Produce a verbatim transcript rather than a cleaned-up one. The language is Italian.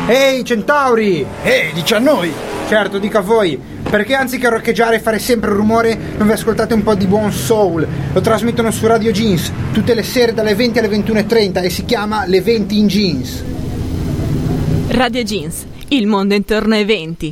Ehi centauri! Ehi, dici a noi! Certo, dica a voi, perché anziché roccheggiare e fare sempre rumore non vi ascoltate un po' di buon soul? Lo trasmettono su Radio Jeans tutte le sere dalle venti alle ventuno e trenta e si chiama Le venti in Jeans. Radio Jeans, il mondo intorno ai venti.